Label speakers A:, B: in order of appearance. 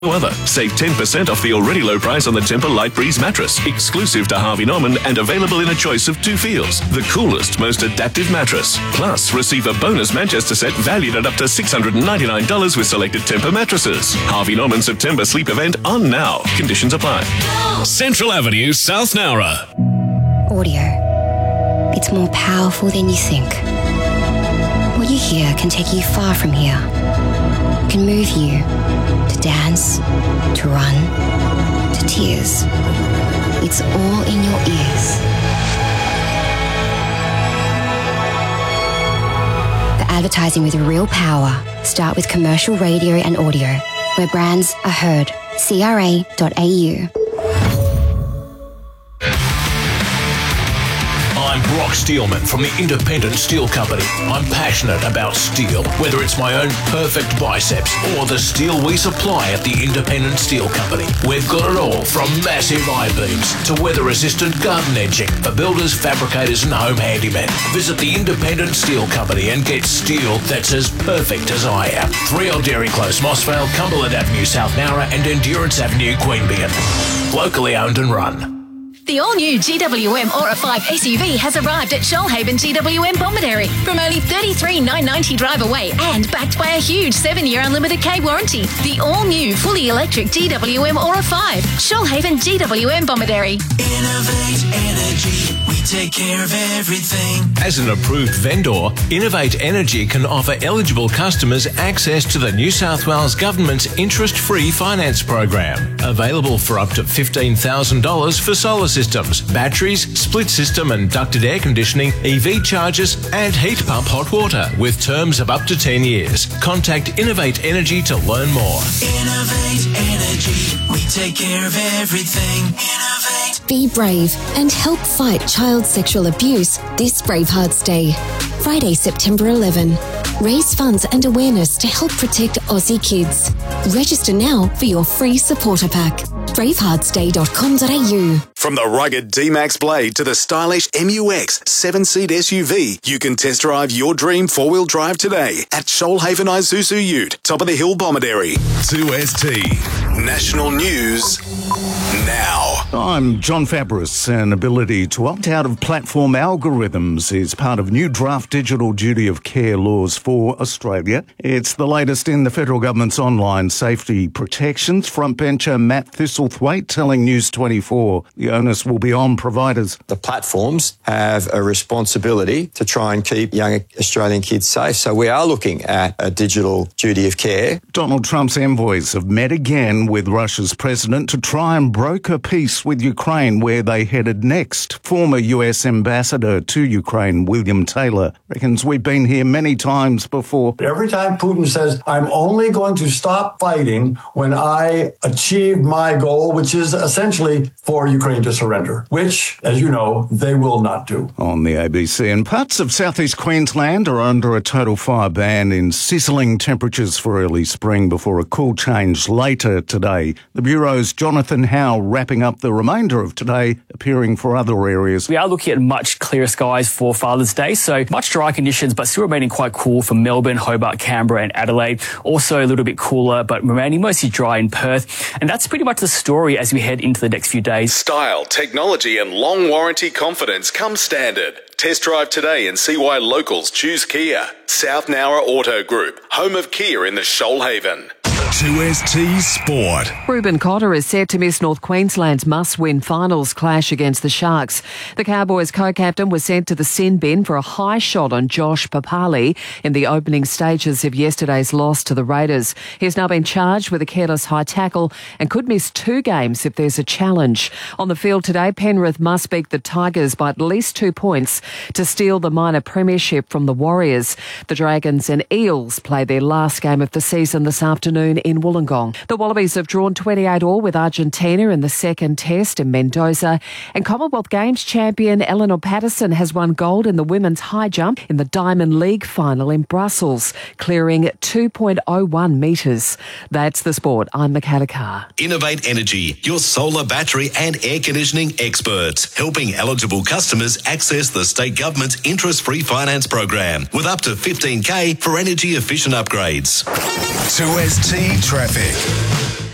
A: no other. Save 10% off the already low price on the Tempur Light Breeze mattress, exclusive to Harvey Norman and available in a choice of 2 feels. The coolest, most adaptive mattress. Plus, receive a bonus Manchester set valued at up to $699 with selected Tempur mattresses. Harvey Norman September sleep event on now. Conditions apply.
B: Central Avenue, South Nowra.
C: Audio. It's more powerful than you think. What you hear can take you far from here. It can move you to dance, to run, to tears. It's all in your ears. For advertising with real power, start with commercial radio and audio, where brands are heard. CRA.au.
D: I'm Brock Steelman from the Independent Steel Company. I'm passionate about steel, whether it's my own perfect biceps or the steel we supply at the Independent Steel Company. We've got it all from massive I-beams to weather-resistant garden edging for builders, fabricators and home handymen. Visit the Independent Steel Company and get steel that's as perfect as I am. 3 Old Dairy Close, Mossvale, Cumberland Avenue, South Nowra and Endurance Avenue, Queanbeyan. Locally owned and run.
E: The all-new GWM Aura 5 SUV has arrived at Shoalhaven GWM Bomaderry from only $33,990 drive away and backed by a huge 7-year unlimited K warranty. The all-new fully electric GWM Aura 5, Shoalhaven GWM Bomaderry.
F: Innovate Energy, we take care of everything.
D: As an approved vendor, Innovate Energy can offer eligible customers access to the New South Wales Government's interest-free finance program. Available for up to $15,000 for solar systems, batteries, split system and ducted air conditioning, EV chargers and heat pump hot water with terms of up to 10 years. Contact Innovate Energy to learn more.
F: Innovate Energy, we take care of everything. Innovate.
G: Be brave and help fight child sexual abuse this Bravehearts Day. Friday, September 11. Raise funds and awareness to help protect Aussie kids. Register now for your free supporter pack. braveheartsday.com.au.
H: From the rugged D-Max Blade to the stylish MUX 7-seat SUV, you can test drive your dream 4-wheel drive today at Shoalhaven Isuzu Ute, top of the hill Bomaderry. 2ST National News now.
I: I'm John Fabris. An ability to opt out of platform algorithms is part of new draft digital duty of care laws for Australia. It's the latest in the federal government's online safety protections. Frontbencher Matt Thistlethwaite telling News 24 the onus will be on providers.
J: The platforms have a responsibility to try and keep young Australian kids safe. So we are looking at a digital duty of care.
I: Donald Trump's envoys have met again with Russia's president to try and broker peace with Ukraine, where they headed next. Former US ambassador to Ukraine, William Taylor, reckons we've been here many times before.
K: Every time Putin says, I'm only going to stop fighting when I achieve my goal, which is essentially for Ukraine to surrender, which, as you know, they will not do.
I: On the ABC, and parts of southeast Queensland are under a total fire ban in sizzling temperatures for early spring before a cool change later today. The Bureau's Jonathan Howe wrapping up the remainder of today, appearing for other areas.
L: We are looking at much clearer skies for Father's Day, so much drier conditions, but still remaining quite cool for Melbourne, Hobart, Canberra and Adelaide. Also a little bit cooler, but remaining mostly dry in Perth. And that's pretty much the story as we head into the next few days.
H: Style, technology and long warranty confidence come standard. Test drive today and see why locals choose Kia. South Nowra Auto Group, home of Kia in the Shoalhaven.
B: 2ST Sport.
M: Ruben Cotter is set to miss North Queensland's must-win finals clash against the Sharks. The Cowboys co-captain was sent to the sin bin for a high shot on Josh Papali in the opening stages of yesterday's loss to the Raiders. He's now been charged with a careless high tackle and could miss 2 games if there's a challenge. On the field today, Penrith must beat the Tigers by at least 2 points to steal the minor premiership from the Warriors. The Dragons and Eels play their last game of the season this afternoon in Wollongong. The Wallabies have drawn 28 all with Argentina in the second test in Mendoza, and Commonwealth Games champion Eleanor Patterson has won gold in the women's high jump in the Diamond League final in Brussels, clearing 2.01 metres. That's the sport. I'm Michaela Carr.
B: Innovate Energy, your solar, battery and air conditioning experts, helping eligible customers access the state government's interest-free finance program with up to $15,000 for energy efficient upgrades.
H: 2ST Traffic.